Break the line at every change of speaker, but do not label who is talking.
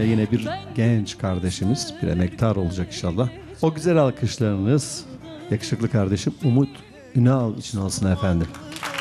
yine bir genç kardeşimiz, bir emektar olacak inşallah. O güzel alkışlarınız yakışıklı kardeşim Umut Ünal için olsun efendim.